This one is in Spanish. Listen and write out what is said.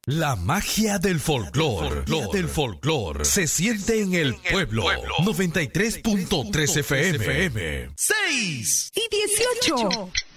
La magia del folclor se siente en el pueblo. 93.3 FM. 6 y 18.